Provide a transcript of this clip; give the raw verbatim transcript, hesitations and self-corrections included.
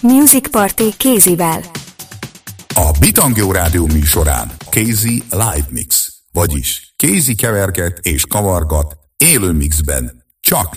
Music Party Kézivel. A Bitangó Rádió műsorán Kézi Live Mix, vagyis Kézi keverget és kavargat élő mixben, csak